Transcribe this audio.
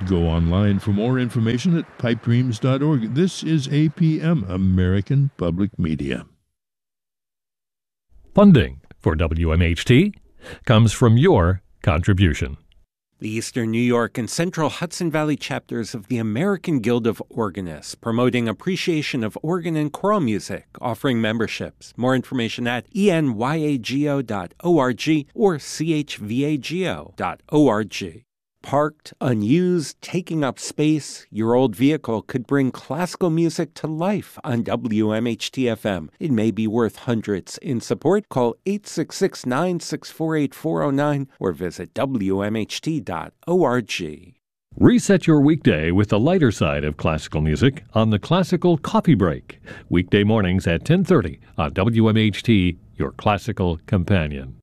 Go online for more information at pipedreams.org. This is APM, American Public Media. Funding for WMHT comes from your contribution. The Eastern New York and Central Hudson Valley chapters of the American Guild of Organists, promoting appreciation of organ and choral music, offering memberships. More information at enyago.org or chvago.org. Parked, unused, taking up space, your old vehicle could bring classical music to life on WMHT-FM. It may be worth hundreds. In support, call 866-964-8409 or visit WMHT.org. Reset your weekday with the lighter side of classical music on the Classical Coffee Break. Weekday mornings at 10:30 on WMHT, your classical companion.